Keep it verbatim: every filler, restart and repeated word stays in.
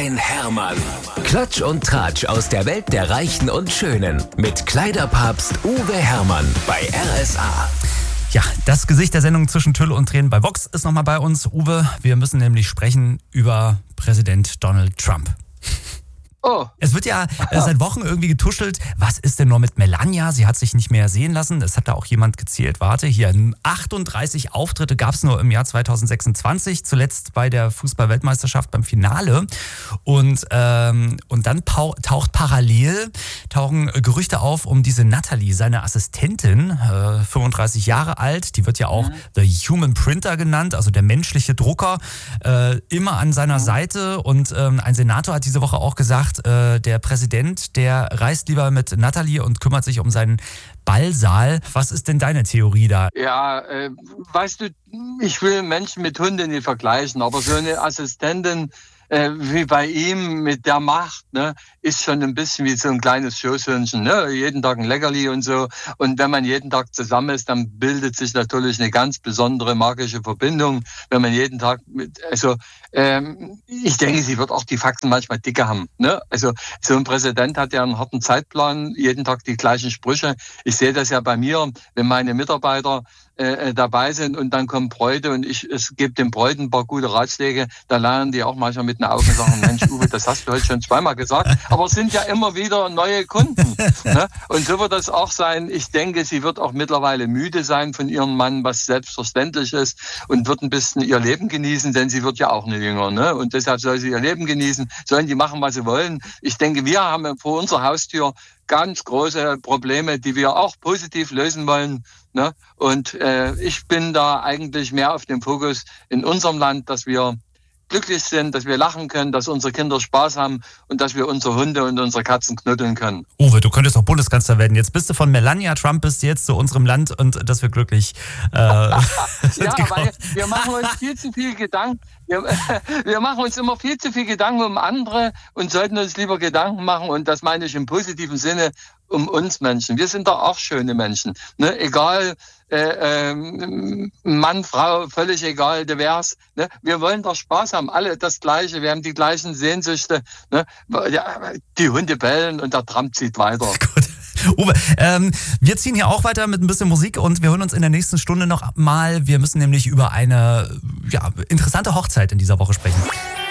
ein Hermann. Klatsch und Tratsch aus der Welt der Reichen und Schönen. Mit Kleiderpapst Uwe Hermann bei R S A. Ja, das Gesicht der Sendung zwischen Tüll und Tränen bei Vox ist nochmal bei uns. Uwe, wir müssen nämlich sprechen über Präsident Donald Trump. Oh. Es wird ja äh, seit Wochen irgendwie getuschelt, was ist denn nur mit Melania? Sie hat sich nicht mehr sehen lassen. Es hat da auch jemand gezählt. Warte, hier achtunddreißig Auftritte gab es nur im Jahr zweitausendsechsundzwanzig, zuletzt bei der Fußball-Weltmeisterschaft beim Finale. Und, ähm, und dann pau- taucht parallel tauchen Gerüchte auf um diese Natalie, seine Assistentin, äh, fünfunddreißig Jahre alt. Die wird ja auch mhm. The Human Printer genannt, also der menschliche Drucker, äh, immer an seiner mhm. Seite. Und ähm, ein Senator hat diese Woche auch gesagt, der Präsident, der reist lieber mit Natalie und kümmert sich um seinen Ballsaal. Was ist denn deine Theorie da? Ja, äh, weißt du, ich will Menschen mit Hunden nicht vergleichen, aber so eine Assistentin äh, wie bei ihm mit der Macht, ne, ist schon ein bisschen wie so ein kleines Schoßhündchen, ne, jeden Tag ein Leckerli und so. Und wenn man jeden Tag zusammen ist, dann bildet sich natürlich eine ganz besondere magische Verbindung, wenn man jeden Tag mit, also ähm, ich denke, sie wird auch die Faxen manchmal dicker haben, ne? Also so ein Präsident hat ja einen harten Zeitplan, jeden Tag die gleichen Sprüche. Ich sehe das ja bei mir, wenn meine Mitarbeiter äh, dabei sind und dann kommen Bräute und ich es gebe den Bräuten ein paar gute Ratschläge, da lernen die auch manchmal mit den Augen und sagen, Mensch Uwe, das hast du heute schon zweimal gesagt, aber es sind ja immer wieder neue Kunden, ne? Und so wird das auch sein. Ich denke, sie wird auch mittlerweile müde sein von ihrem Mann, was selbstverständlich ist, und wird ein bisschen ihr Leben genießen, denn sie wird ja auch nicht jünger, ne? Und deshalb soll sie ihr Leben genießen, sollen die machen, was sie wollen. Ich denke, wir haben vor unserer Haustür ganz große Probleme, die wir auch positiv lösen wollen, ne? Und äh, ich bin da eigentlich mehr auf dem Fokus in unserem Land, dass wir glücklich sind, dass wir lachen können, dass unsere Kinder Spaß haben und dass wir unsere Hunde und unsere Katzen knuddeln können. Uwe, du könntest auch Bundeskanzler werden. Jetzt bist du von Melania Trump bis jetzt zu unserem Land und dass wir glücklich äh, ja, weil wir machen uns viel zu viel Gedanken. Wir, wir machen uns immer viel zu viel Gedanken um andere und sollten uns lieber Gedanken machen, und das meine ich im positiven Sinne, um uns Menschen. Wir sind doch auch schöne Menschen, ne? Egal, äh, äh, Mann, Frau, völlig egal, divers. Ne? Wir wollen doch Spaß haben, alle das Gleiche. Wir haben die gleichen Sehnsüchte. Ne? Ja, die Hunde bellen und der Tram zieht weiter. Gut. Uwe, ähm, wir ziehen hier auch weiter mit ein bisschen Musik und wir hören uns in der nächsten Stunde noch mal. Wir müssen nämlich über eine ja, interessante Hochzeit in dieser Woche sprechen.